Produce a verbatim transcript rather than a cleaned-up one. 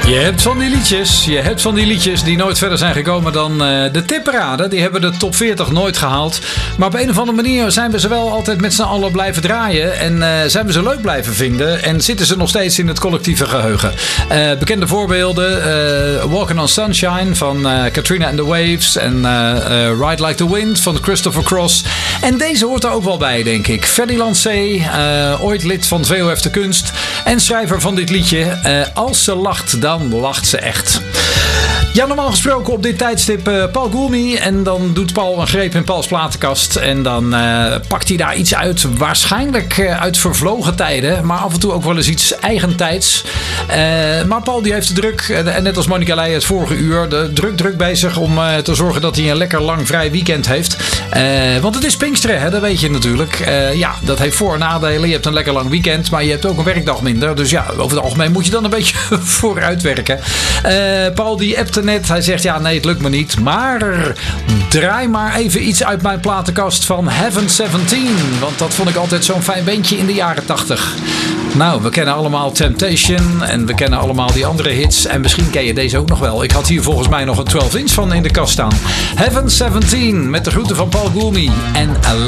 Je hebt van die liedjes, je hebt van die liedjes die nooit verder zijn gekomen dan uh, de tipperaden. Die hebben de top veertig nooit gehaald. Maar op een of andere manier zijn we ze wel altijd met z'n allen blijven draaien. En uh, zijn we ze leuk blijven vinden. En zitten ze nog steeds in het collectieve geheugen. Uh, bekende voorbeelden. Uh, Walking on Sunshine van uh, Katrina and the Waves. En uh, uh, Ride Like the Wind van Christopher Cross. En deze hoort er ook wel bij, denk ik. Ferdinand C., uh, ooit lid van V O F de Kunst. En schrijver van dit liedje. Uh, als ze lacht, dan lacht ze echt. Ja, normaal gesproken op dit tijdstip uh, Paul Goulmy. En dan doet Paul een greep in Pauls platenkast. En dan uh, pakt hij daar iets uit. Waarschijnlijk uh, uit vervlogen tijden. Maar af en toe ook wel eens iets eigentijds. Uh, maar Paul die heeft de druk. En uh, net als Monica Leij het vorige uur. De druk druk bezig om uh, te zorgen dat hij een lekker lang vrij weekend heeft. Uh, want het is Pinksteren, hè, dat weet je natuurlijk. Uh, ja, dat heeft voor- en nadelen. Je hebt een lekker lang weekend. Maar je hebt ook een werkdag minder. Dus ja, over het algemeen moet je dan een beetje vooruit werken. Uh, Paul die appte net. Hij zegt ja, nee, het lukt me niet. Maar draai maar even iets uit mijn platenkast van Heaven zeventien. Want dat vond ik altijd zo'n fijn beentje in de jaren tachtig. Nou, we kennen allemaal Temptation. En we kennen allemaal die andere hits. En misschien ken je deze ook nog wel. Ik had hier volgens mij nog een twaalf inch van in de kast staan. Heaven zeventien met de groeten van Paul Goulmy. En